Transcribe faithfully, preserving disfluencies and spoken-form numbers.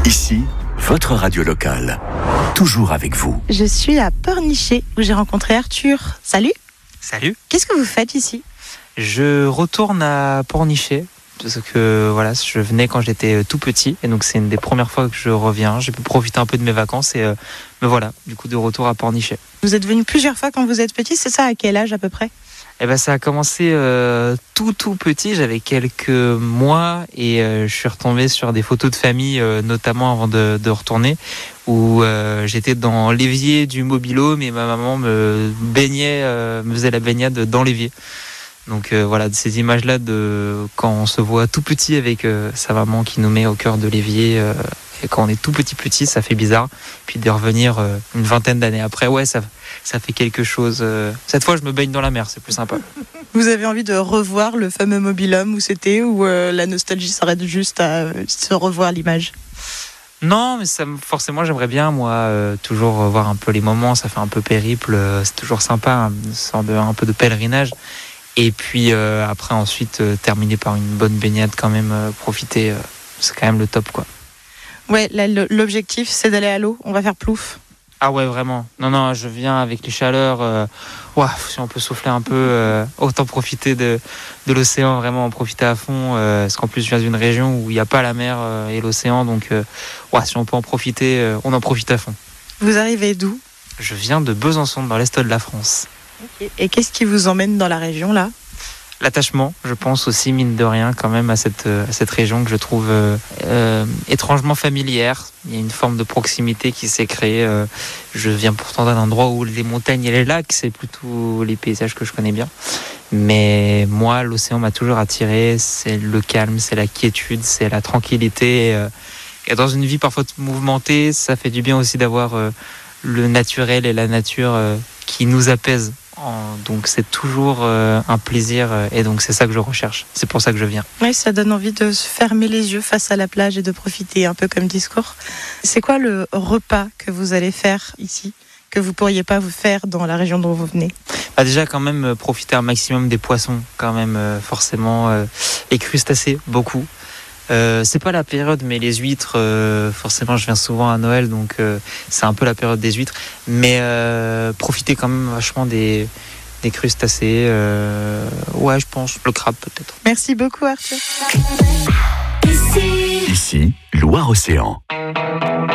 Ici, votre radio locale. Toujours avec vous. Je suis à Pornichet où j'ai rencontré Arthur. Salut. Salut. Qu'est-ce que vous faites ici ? Je retourne à Pornichet parce que voilà, je venais quand j'étais tout petit et donc c'est une des premières fois que je reviens. J'ai pu profiter un peu de mes vacances et euh, me voilà, du coup de retour à Pornichet. Vous êtes venu plusieurs fois quand vous êtes petit, c'est ça ? À quel âge à peu près ? Eh ben ça a commencé euh, tout tout petit, j'avais quelques mois et euh, je suis retombé sur des photos de famille, euh, notamment avant de, de retourner, où euh, j'étais dans l'évier du mobil-home et ma maman me baignait, euh, me faisait la baignade dans l'évier. Donc euh, voilà, ces images-là de quand on se voit tout petit avec euh, sa maman qui nous met au cœur de l'évier. Euh, et quand on est tout petit petit, ça fait bizarre. Puis de revenir euh, une vingtaine d'années après, ouais, ça, ça fait quelque chose. Euh... Cette fois, je me baigne dans la mer, c'est plus sympa. Vous avez envie de revoir le fameux mobil-home où c'était, ou euh, la nostalgie s'arrête juste à euh, se revoir l'image ? Non, mais ça, forcément, j'aimerais bien, moi, euh, toujours voir un peu les moments. Ça fait un peu périple, euh, c'est toujours sympa, hein, une sorte de, un peu de pèlerinage. Et puis euh, après, ensuite, euh, terminer par une bonne baignade, quand même, euh, profiter, euh, c'est quand même le top, quoi. Ouais, là, l'objectif, c'est d'aller à l'eau. On va faire plouf. Ah ouais, vraiment. Non, non, je viens avec les chaleurs. Euh, ouah, si on peut souffler un peu, euh, autant profiter de, de l'océan, vraiment en profiter à fond. Euh, parce qu'en plus, je viens d'une région où il n'y a pas la mer euh, et l'océan. Donc, euh, ouah, si on peut en profiter, euh, on en profite à fond. Vous arrivez d'où ? Je viens de Besançon, dans l'est de la France. Okay. Et qu'est-ce qui vous emmène dans la région, là ? L'attachement, je pense aussi, mine de rien, quand même, à cette, à cette région que je trouve euh, euh, étrangement familière. Il y a une forme de proximité qui s'est créée. Euh, je viens pourtant d'un endroit où les montagnes et les lacs, c'est plutôt les paysages que je connais bien. Mais moi, l'océan m'a toujours attiré. C'est le calme, c'est la quiétude, c'est la tranquillité. Et, euh, et dans une vie parfois mouvementée, ça fait du bien aussi d'avoir euh, le naturel et la nature euh, qui nous apaisent. Donc c'est toujours euh, un plaisir euh, et donc c'est ça que je recherche, c'est pour ça que je viens. Oui, ça donne envie de se fermer les yeux face à la plage et de profiter un peu comme discours. C'est quoi le repas que vous allez faire ici, que vous pourriez pas vous faire dans la région dont vous venez ? Bah déjà quand même euh, profiter un maximum des poissons, quand même euh, forcément, euh, les crustacés, beaucoup. Euh, c'est pas la période, mais les huîtres, euh, forcément, je viens souvent à Noël, donc euh, c'est un peu la période des huîtres. Mais euh, profiter quand même vachement des, des crustacés. Euh, ouais, je pense, le crabe peut-être. Merci beaucoup, Arthur. Ici, Loire-Océan.